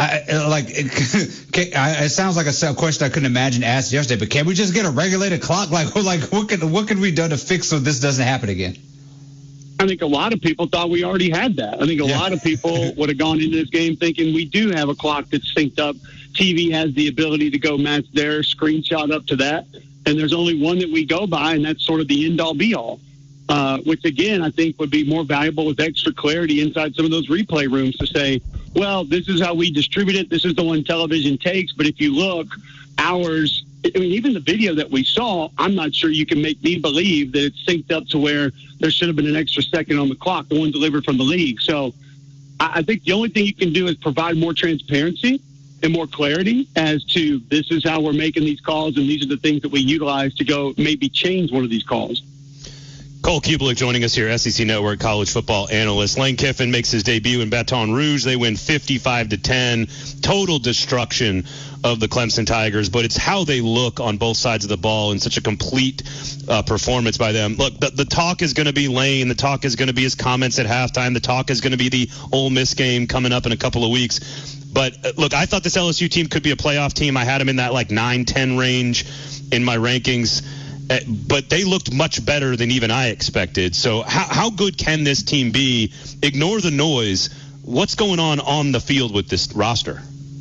it sounds like a question I couldn't imagine asked yesterday, but can we just get a regulated clock? Like what can we do to fix so this doesn't happen again? I think a lot of people thought we already had that. I think a lot of people would have gone into this game thinking we do have a clock that's synced up. TV has the ability to go match their screenshot up to that. And there's only one that we go by, and that's sort of the end-all, be-all, which, again, I think would be more valuable with extra clarity inside some of those replay rooms to say, well, this is how we distribute it. This is the one television takes. But if you look, ours, I mean, even the video that we saw, I'm not sure you can make me believe that it's synced up to where there should have been an extra second on the clock, the one delivered from the league. So I think the only thing you can do is provide more transparency and more clarity as to this is how we're making these calls and these are the things that we utilize to go maybe change one of these calls. Cole Kubelik joining us here, SEC Network college football analyst. Lane Kiffin makes his debut in Baton Rouge. They win 55-10. Total destruction of the Clemson Tigers, but it's how they look on both sides of the ball and such a complete performance by them. Look, the talk is going to be Lane. The talk is going to be his comments at halftime. The talk is going to be the Ole Miss game coming up in a couple of weeks. But, look, I thought this LSU team could be a playoff team. I had them in that, 9-10 range in my rankings. But they looked much better than even I expected. So how good can this team be? Ignore the noise. What's going on the field with this roster?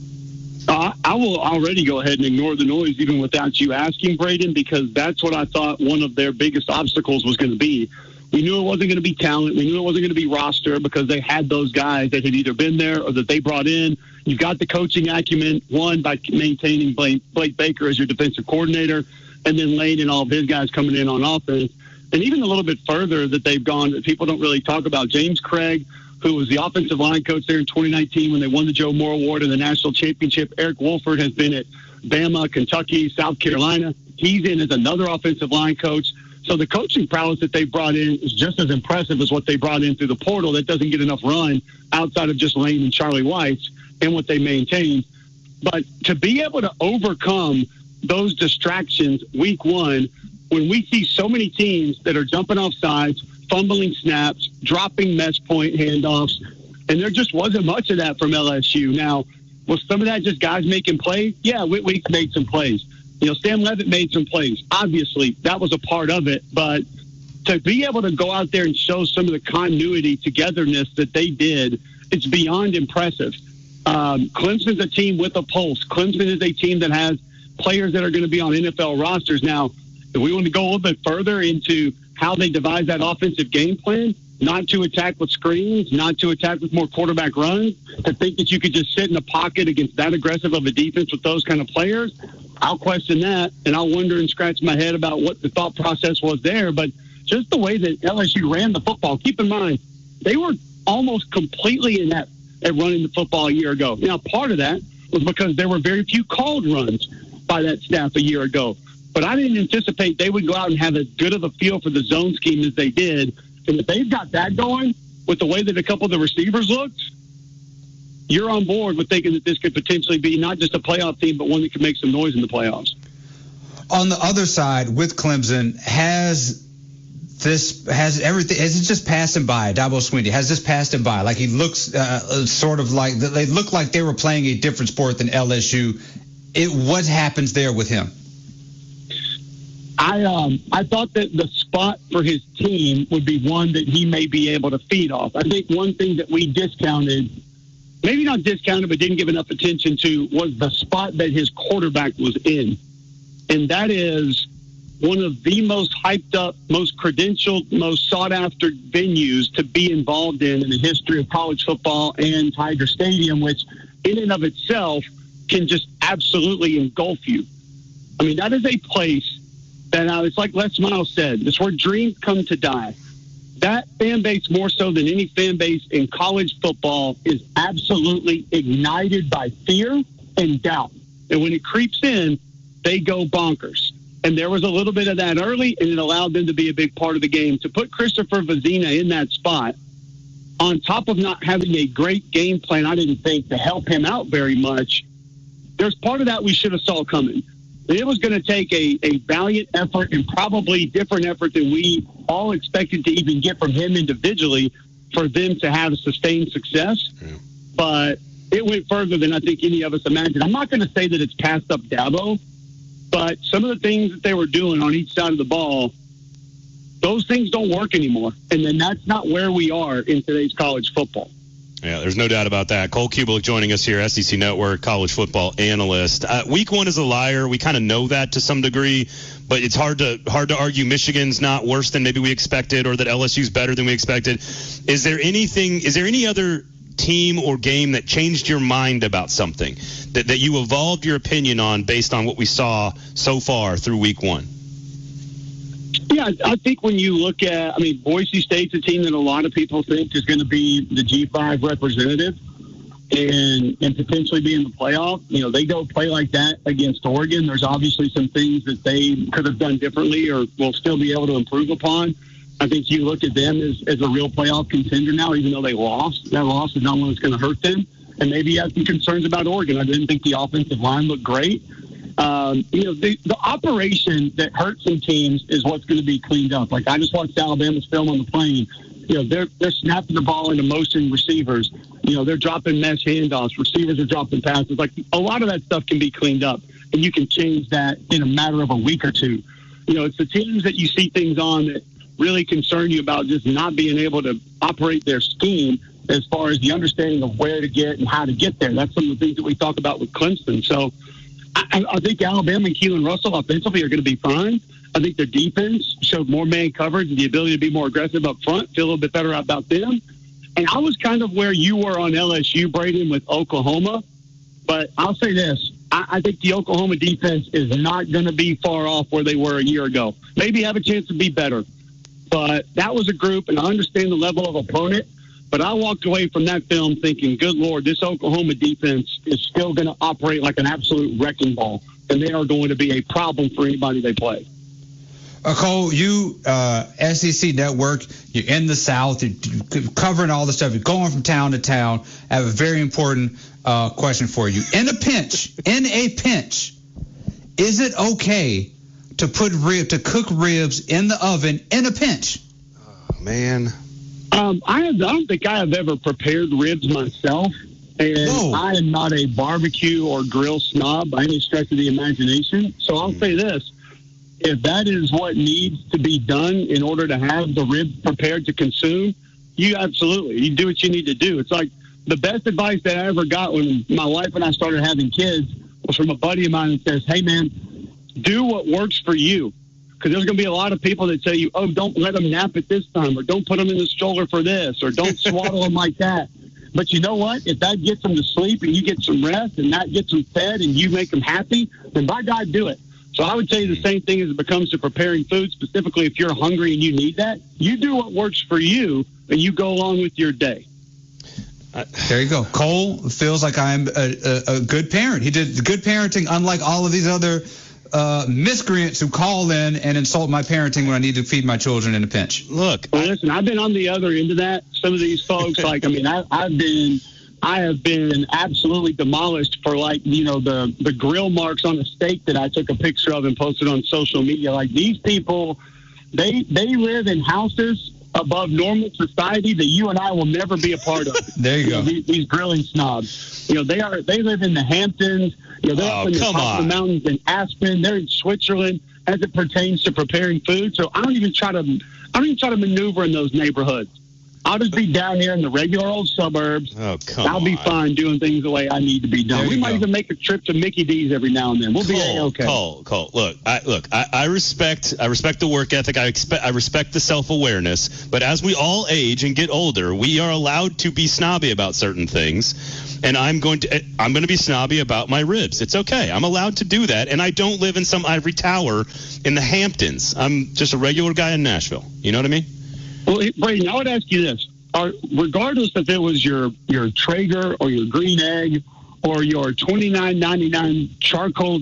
I will already go ahead and ignore the noise even without you asking, Braden, because that's what I thought one of their biggest obstacles was going to be. We knew it wasn't going to be talent. We knew it wasn't going to be roster because they had those guys that had either been there or that they brought in. You've got the coaching acumen, one, by maintaining Blake Baker as your defensive coordinator, and then Lane and all of his guys coming in on offense. And even a little bit further that they've gone that people don't really talk about, James Craig, who was the offensive line coach there in 2019 when they won the Joe Moore Award and the national championship. Eric Wolford has been at Bama, Kentucky, South Carolina. He's in as another offensive line coach. So the coaching prowess that they brought in is just as impressive as what they brought in through the portal. That doesn't get enough run outside of just Lane and Charlie Weis and what they maintain. But to be able to overcome those distractions week one, when we see so many teams that are jumping off sides, fumbling snaps, dropping mesh point handoffs, and there just wasn't much of that from LSU. Now, was some of that just guys making plays? Yeah, Whitweek made some plays. Sam Levitt made some plays. Obviously, that was a part of it. But to be able to go out there and show some of the continuity, togetherness that they did, it's beyond impressive. Clemson's a team with a pulse. Clemson is a team that has players that are going to be on NFL rosters. Now, if we want to go a little bit further into how they devise that offensive game plan, not to attack with screens, not to attack with more quarterback runs, to think that you could just sit in a pocket against that aggressive of a defense with those kind of players, I'll question that, and I'll wonder and scratch my head about what the thought process was there. But just the way that LSU ran the football, keep in mind, they were almost completely inept at running the football a year ago. Now, part of that was because there were very few called runs by that staff a year ago. But I didn't anticipate they would go out and have as good of a feel for the zone scheme as they did. And if they've got that going with the way that a couple of the receivers looked, you're on board with thinking that this could potentially be not just a playoff team, but one that could make some noise in the playoffs. On the other side, with Clemson, has it just passed him by? Dabo Swinney, has this passed him by? Like he looks sort of like they look like they were playing a different sport than LSU. What happens there with him? I thought that the spot for his team would be one that he may be able to feed off. I think one thing that we discounted, maybe not discounted, but didn't give enough attention to, was the spot that his quarterback was in. And that is one of the most hyped up, most credentialed, most sought after venues to be involved in the history of college football, and Tiger Stadium, which in and of itself can just absolutely engulf you. I mean, that is a place that it's like Les Miles said, it's where dreams come to die. That fan base, more so than any fan base in college football, is absolutely ignited by fear and doubt. And when it creeps in, they go bonkers. And there was a little bit of that early, and it allowed them to be a big part of the game. To put Christopher Vezina in that spot, on top of not having a great game plan, I didn't think, to help him out very much, there's part of that we should have saw coming. It was going to take a valiant effort, and probably different effort than we all expected to even get from him individually, for them to have sustained success. Yeah. But it went further than I think any of us imagined. I'm not going to say that it's passed up Dabo, but some of the things that they were doing on each side of the ball, those things don't work anymore. And then that's not where we are in today's college football. Yeah, there's no doubt about that. Cole Cubelic joining us here, SEC Network college football analyst. Week one is a liar. We kind of know that to some degree, but it's hard to argue Michigan's not worse than maybe we expected, or that LSU's better than we expected. Is there any other team or game that changed your mind about something, that you evolved your opinion on based on what we saw so far through week one? Yeah, I think when you look at, Boise State's a team that a lot of people think is going to be the G5 representative and potentially be in the playoff. You know, they go play like that against Oregon. There's obviously some things that they could have done differently or will still be able to improve upon. I think you look at them as a real playoff contender now, even though they lost. That loss is not one that's going to hurt them. And maybe you have some concerns about Oregon. I didn't think the offensive line looked great. The operation that hurts some teams is what's going to be cleaned up. Like, I just watched Alabama's film on the plane. You know, they're snapping the ball into motion receivers. You know, they're dropping mesh handoffs. Receivers are dropping passes. Like, a lot of that stuff can be cleaned up, and you can change that in a matter of a week or two. You know, it's the teams that you see things on that really concern you about just not being able to operate their scheme as far as the understanding of where to get and how to get there. That's some of the things that we talk about with Clemson. So I think Alabama and Keelan Russell offensively are going to be fine. I think their defense showed more man coverage and the ability to be more aggressive up front. Feel a little bit better about them. And I was kind of where you were on LSU, Braden, with Oklahoma. But I'll say this. I think the Oklahoma defense is not going to be far off where they were a year ago. Maybe have a chance to be better. But that was a group, and I understand the level of opponent. But I walked away from that film thinking, good Lord, this Oklahoma defense is still going to operate like an absolute wrecking ball, and they are going to be a problem for anybody they play. Cole, you, SEC Network, you're in the South, you're covering all the stuff, you're going from town to town. I have a very important question for you. In a pinch, is it okay to cook ribs in the oven in a pinch? Oh, man. I don't think I have ever prepared ribs myself, and I am not a barbecue or grill snob by any stretch of the imagination. So I'll say this. If that is what needs to be done in order to have the ribs prepared to consume, you do what you need to do. It's like the best advice that I ever got when my wife and I started having kids was from a buddy of mine that says, hey, man, do what works for you. Because there's going to be a lot of people that tell you, oh, don't let them nap at this time, or don't put them in the stroller for this, or don't swaddle them like that. But you know what? If that gets them to sleep and you get some rest and that gets them fed and you make them happy, then by God, do it. So I would tell you the same thing as it comes to preparing food, specifically if you're hungry and you need that. You do what works for you, and you go along with your day. There you go. Cole feels like I'm a good parent. He did good parenting, unlike all of these other miscreants who call in and insult my parenting when I need to feed my children in a pinch. Look, listen, I've been on the other end of that. Some of these folks, I have been absolutely demolished for, the grill marks on a steak that I took a picture of and posted on social media. Like, these people, they live in houses above normal society that you and I will never be a part of. There you go. These grilling snobs. You know, they live in the Hamptons. You know, they're up in the top of the mountains in Aspen. They're in Switzerland. as it pertains to preparing food. So I don't even try to maneuver in those neighborhoods. I'll just be down here in the regular old suburbs. Oh, come on. I'll be fine doing things the way I need to be done. We might even make a trip to Mickey D's every now and then. We'll be okay. Cole. Look, I respect the work ethic. I respect the self-awareness. But as we all age and get older, we are allowed to be snobby about certain things. And I'm going to be snobby about my ribs. It's okay. I'm allowed to do that. And I don't live in some ivory tower in the Hamptons. I'm just a regular guy in Nashville. You know what I mean? Well, Braden, I would ask you this. Regardless if it was your Traeger or your Green Egg or your $29.99 charcoal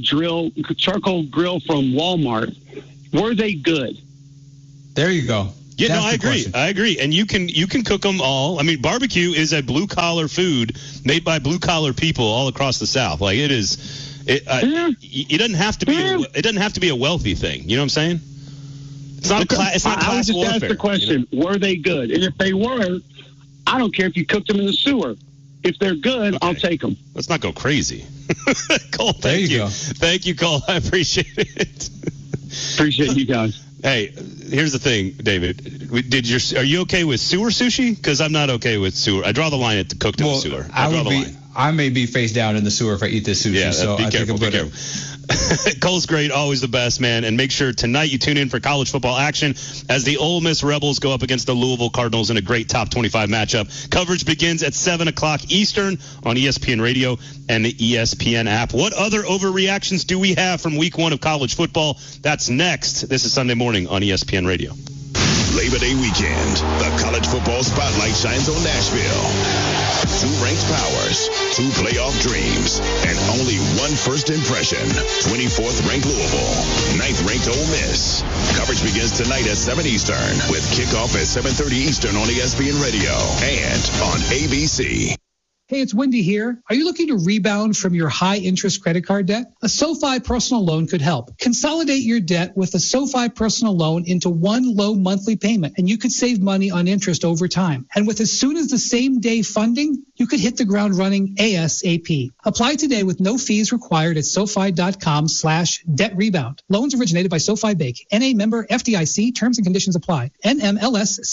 grill from Walmart, were they good? There you go. Yeah, That's no, I agree. Question. I agree. And you can cook them all. I mean, barbecue is a blue-collar food made by blue-collar people all across the South. Like, it is. It doesn't have to be. It doesn't have to be a wealthy thing. You know what I'm saying? It's not class warfare. I would just ask the question, were they good? And if they were, I don't care if you cooked them in the sewer. If they're good, I'll take them. Let's not go crazy. Cole, thank you. Thank you, Cole. I appreciate it. Appreciate you guys. Hey, here's the thing, David. Are you okay with sewer sushi? Because I'm not okay with sewer. I draw the line at the cooked in the sewer. I may be face down in the sewer if I eat this sushi. Yeah, so be careful. Be careful. Cole's great, always the best, man. And make sure tonight you tune in for college football action as the Ole Miss Rebels go up against the Louisville Cardinals in a great top 25 matchup. Coverage begins at 7 o'clock Eastern on ESPN Radio and the ESPN app. What other overreactions do we have from week 1 of college football? That's next. This is Sunday morning on ESPN Radio. Labor Day weekend, the college football spotlight shines on Nashville. 2 ranked powers, 2 playoff dreams, and only 1 first impression. 24th ranked Louisville, 9th ranked Ole Miss. Coverage begins tonight at 7 Eastern with kickoff at 7:30 Eastern on ESPN Radio and on ABC. Hey, it's Wendy here. Are you looking to rebound from your high-interest credit card debt? A SoFi personal loan could help. Consolidate your debt with a SoFi personal loan into one low monthly payment, and you could save money on interest over time. And with as soon as the same day funding, you could hit the ground running ASAP. Apply today with no fees required at SoFi.com/debt rebound. Loans originated by SoFi Bank. NA member FDIC. Terms and conditions apply. NMLS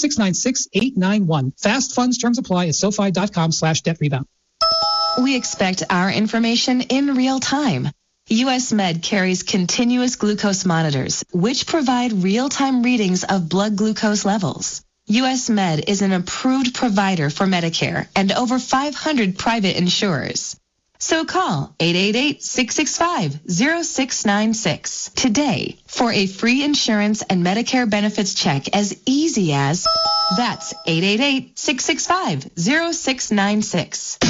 696891. Fast funds terms apply at SoFi.com/debt rebound. We expect our information in real time. U.S. Med carries continuous glucose monitors, which provide real-time readings of blood glucose levels. U.S. Med is an approved provider for Medicare and over 500 private insurers. So call 888-665-0696 today for a free insurance and Medicare benefits check as easy as, that's 888-665-0696.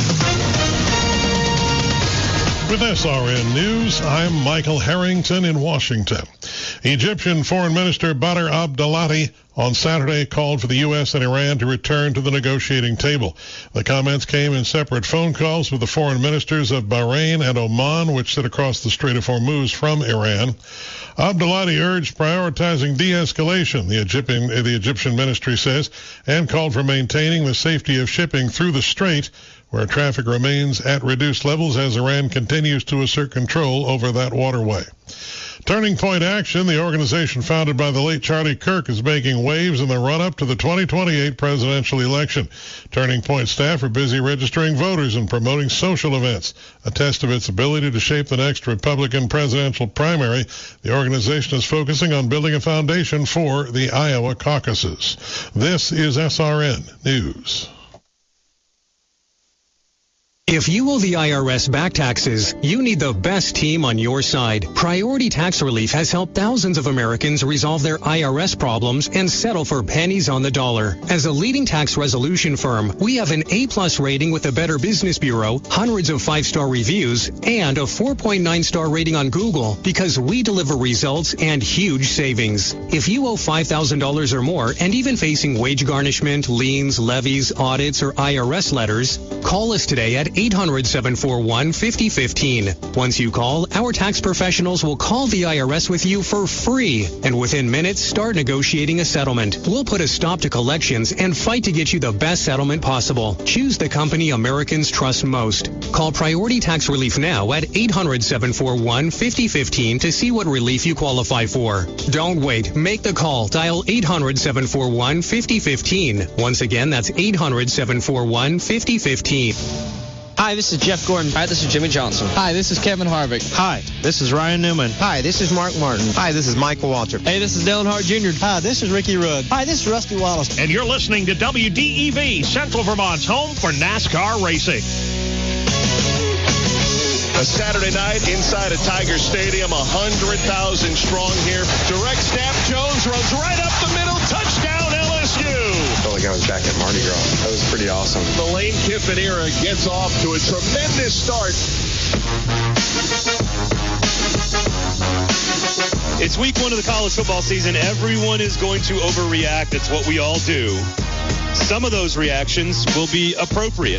With SRN News, I'm Michael Harrington in Washington. Egyptian Foreign Minister Badr Abdelatty on Saturday called for the U.S. and Iran to return to the negotiating table. The comments came in separate phone calls with the foreign ministers of Bahrain and Oman, which sit across the Strait of Hormuz from Iran. Abdelatty urged prioritizing de-escalation, the Egyptian ministry says, and called for maintaining the safety of shipping through the strait, where traffic remains at reduced levels as Iran continues to assert control over that waterway. Turning Point Action, the organization founded by the late Charlie Kirk, is making waves in the run-up to the 2028 presidential election. Turning Point staff are busy registering voters and promoting social events, a test of its ability to shape the next Republican presidential primary. The organization is focusing on building a foundation for the Iowa caucuses. This is SRN News. If you owe the IRS back taxes, you need the best team on your side. Priority Tax Relief has helped thousands of Americans resolve their IRS problems and settle for pennies on the dollar. As a leading tax resolution firm, we have an A+ rating with the Better Business Bureau, hundreds of 5-star reviews, and a 4.9-star rating on Google because we deliver results and huge savings. If you owe $5,000 or more and even facing wage garnishment, liens, levies, audits, or IRS letters, call us today at 800-741-5015. Once you call, our tax professionals will call the IRS with you for free. And within minutes, start negotiating a settlement. We'll put a stop to collections and fight to get you the best settlement possible. Choose the company Americans trust most. Call Priority Tax Relief now at 800-741-5015 to see what relief you qualify for. Don't wait. Make the call. Dial 800-741-5015. Once again, that's 800-741-5015. Hi, this is Jeff Gordon. Hi, this is Jimmy Johnson. Hi, this is Kevin Harvick. Hi, this is Ryan Newman. Hi, this is Mark Martin. Hi, this is Michael Waltrip. Hey, this is Dale Earnhardt Jr. Hi, this is Ricky Rudd. Hi, this is Rusty Wallace. And you're listening to WDEV, Central Vermont's home for NASCAR racing. A Saturday night inside of Tiger Stadium, 100,000 strong here. Direct snap, Jones runs right up the middle, touchdown LSU. I felt like I was back at Mardi Gras. That was pretty awesome. The Lane Kiffin era gets off to a tremendous start. It's week 1 of the college football season. Everyone is going to overreact. It's what we all do. Some of those reactions will be appropriate.